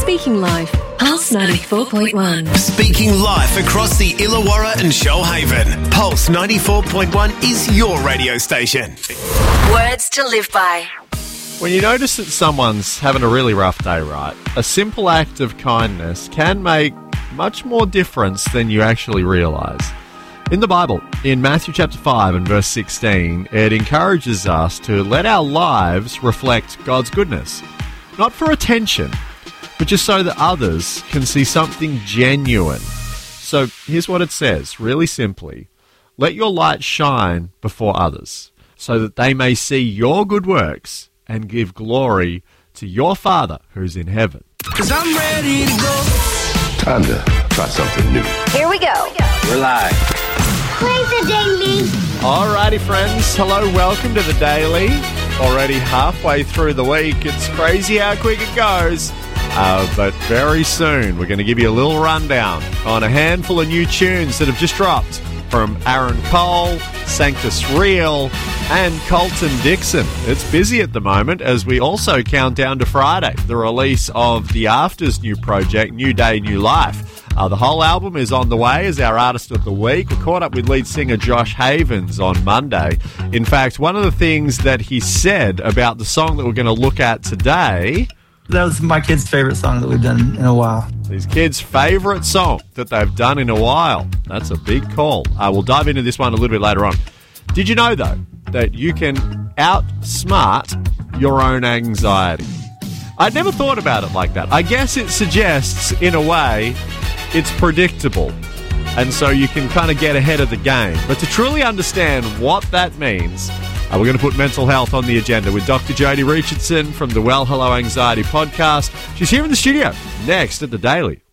Speaking Life, Pulse 94.1. Speaking live across the Illawarra and Shoalhaven. Pulse 94.1 is your radio station. Words to live by. When you notice that someone's having a really rough day, right, a simple act of kindness can make much more difference than you actually realise. In the Bible, in Matthew chapter 5 and verse 16, it encourages us to let our lives reflect God's goodness. Not for attention, but just so that others can see something genuine. So here's what it says, really simply. Let your light shine before others, so that they may see your good works and give glory to your Father who's in heaven. 'Cause I'm ready to go. Time to try something new. Here we go. We're live. Play the Daily. Alrighty, friends. Hello, welcome to the Daily. Already halfway through the week. It's crazy how quick it goes. But very soon, we're going to give you a little rundown on a handful of new tunes that have just dropped from Aaron Cole, Sanctus Real, and Colton Dixon. It's busy at the moment as we also count down to Friday, the release of The After's new project, New Day, New Life. The whole album is on the way as our Artist of the Week. We caught up with lead singer Josh Havens on Monday. In fact, one of the things that he said about the song that we're going to look at today... That was my kids' favorite song that we've done in a while. These kids' favourite song that they've done in a while. That's a big call. We'll dive into this one a little bit later on. Did you know, though, that you can outsmart your own anxiety? I'd never thought about it like that. I guess it suggests, in a way, it's predictable. And so you can kind of get ahead of the game. But to truly understand what that means... we're going to put mental health on the agenda with Dr. Jodie Richardson from the Well Hello Anxiety podcast. She's here in the studio next at the Daily.